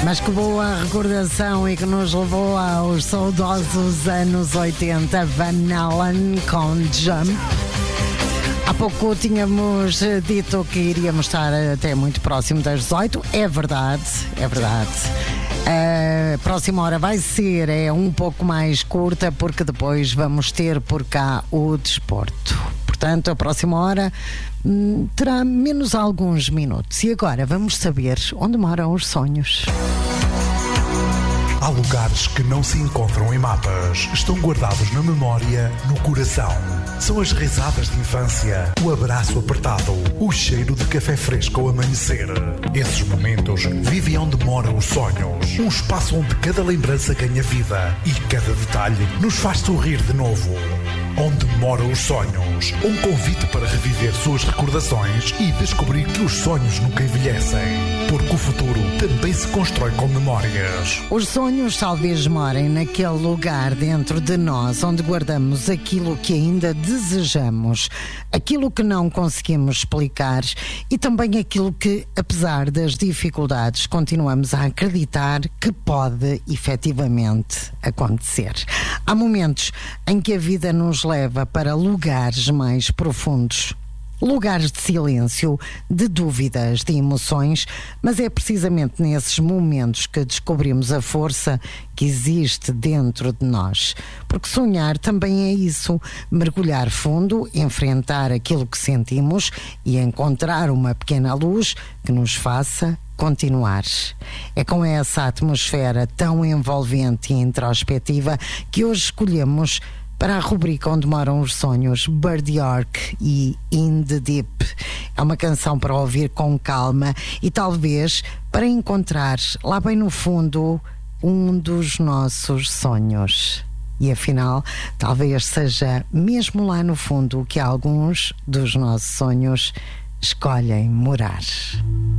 Mas que boa recordação e que nos levou aos saudosos anos 80, Van Halen com Jump. Há pouco tínhamos dito que iríamos estar até muito próximo das 18. É verdade, é verdade. A próxima hora vai ser um pouco mais curta, porque depois vamos ter por cá o desporto. Portanto, a próxima hora terá menos alguns minutos. E agora vamos saber onde moram os sonhos. Há lugares que não se encontram em mapas, estão guardados na memória, no coração. São as risadas de infância, o abraço apertado, o cheiro de café fresco ao amanhecer. Esses momentos vivem onde moram os sonhos. Um espaço onde cada lembrança ganha vida e cada detalhe nos faz sorrir de novo. Onde moram os sonhos. Um convite para reviver suas recordações e descobrir que os sonhos nunca envelhecem. Porque o futuro também se constrói com memórias. Os sonhos talvez morem naquele lugar dentro de nós onde guardamos aquilo que ainda desejamos, aquilo que não conseguimos explicar e também aquilo que, apesar das dificuldades, continuamos a acreditar que pode efetivamente acontecer. Há momentos em que a vida nos leva para lugares mais profundos. Lugares de silêncio, de dúvidas, de emoções, mas é precisamente nesses momentos que descobrimos a força que existe dentro de nós. Porque sonhar também é isso, mergulhar fundo, enfrentar aquilo que sentimos e encontrar uma pequena luz que nos faça continuar. É com essa atmosfera tão envolvente e introspectiva que hoje escolhemos para a rubrica Onde Moram os Sonhos, Bird York e In the Deep. É uma canção para ouvir com calma e talvez para encontrar lá bem no fundo um dos nossos sonhos. E afinal, talvez seja mesmo lá no fundo que alguns dos nossos sonhos escolhem morar.